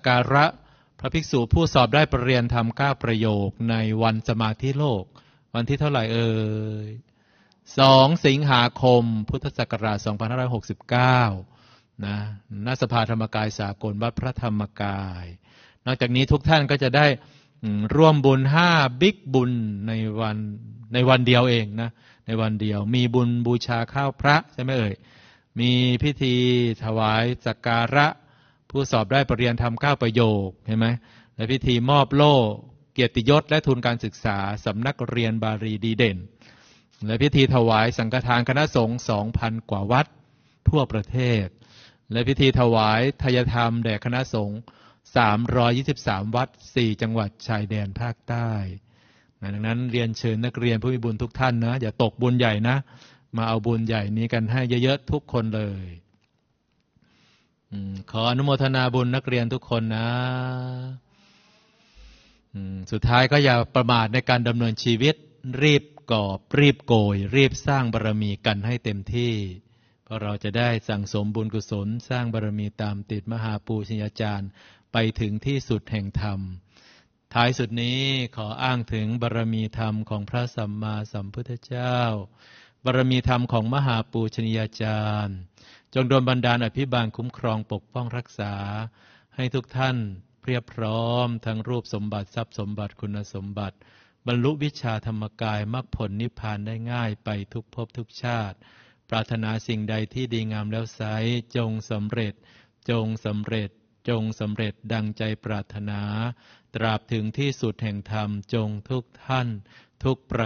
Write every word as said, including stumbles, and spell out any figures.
การะพระภิกษุผู้สอบได้ปรริญญาธรรมเก้าประโยคในวันสมาธิโลกวันที่เท่าไหร่เอ่ยสองสิงหาคมพุทธศักราชสองพันห้าร้อยหกสิบเก้านะณสภาธรรมกายสากลวัดพระธรรมกายนอกจากนี้ทุกท่านก็จะได้ร่วมบุญห้าบิ๊กบุญในวันในวันเดียวเองนะในวันเดียวมีบุญบูชาข้าวพระใช่ไหมเอ่ยมีพิธีถวายสักการะผู้สอบได้ปรริญญาธรรมเก้าประโยคเห็นไหมและพิธีมอบโล่เกียรติยศและทุนการศึกษาสำนักเรียนบาลีดีเด่นและพิธีถวายสังฆทานคณะสงฆ์สองพันกว่าวัดทั่วประเทศและพิธีถวายทายธรรมแด่คณะสงฆ์สามร้อยยี่สิบสามวัดสี่จังหวัดชายแดนภาคใต้ดังนั้นเรียนเชิญนักเรียนผู้มีบุญทุกท่านนะอย่าตกบุญใหญ่นะมาเอาบุญใหญ่นี้กันให้เยอะๆทุกคนเลยขออนุโมทนาบุญนักเรียนทุกคนนะสุดท้ายก็อย่าประมาทในการดำเนินชีวิตรีบกอบรีบโกยรีบสร้างบารมีกันให้เต็มที่เพราะเราจะได้สั่งสมบุญกุศลสร้างบารมีตามติดมหาปูชนียาจารย์ไปถึงที่สุดแห่งธรรมท้ายสุดนี้ขออ้างถึงบารมีธรรมของพระสัมมาสัมพุทธเจ้าบารมีธรรมของมหาปูชนียาจารย์จงโดนบันดาลอภิบาลคุ้มครองปกป้องรักษาให้ทุกท่านเพียบพร้อมทั้งรูปสมบัติทรัพย์สมบัติคุณสมบัติบรรลุวิชาธรรมกายมรรคผลนิพพานได้ง่ายไปทุกภพทุกชาติปรารถนาสิ่งใดที่ดีงามแล้วไซร้จงสำเร็จจงสำเร็จจงสำเร็จดังใจปรารถนาตราบถึงที่สุดแห่งธรรมจงทุกท่านทุกประ